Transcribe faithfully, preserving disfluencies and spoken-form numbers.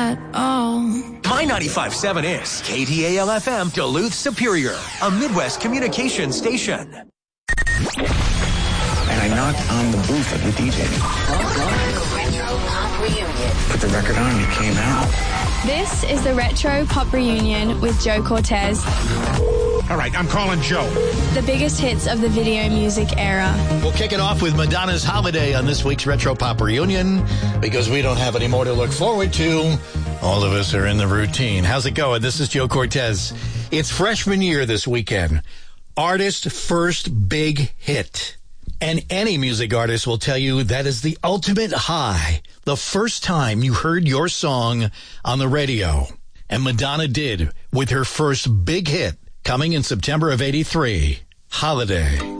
at all. My ninety-five point seven is K T A L F M Duluth Superior, a Midwest communication station. And I knocked on the booth of the D J. Retro Pop Reunion. Put the record on and it came out. This is the Retro Pop Reunion with Joe Cortez. All right, I'm calling Joe. The biggest hits of the video music era. We'll kick it off with Madonna's Holiday on this week's Retro Pop Reunion because we don't have any more to look forward to. All of us are in the routine. How's it going? This is Joe Cortez. It's freshman year this weekend. Artist first big hit. And any music artist will tell you that is the ultimate high. The first time you heard your song on the radio. And Madonna did with her first big hit coming in September of eighty-three, Holiday.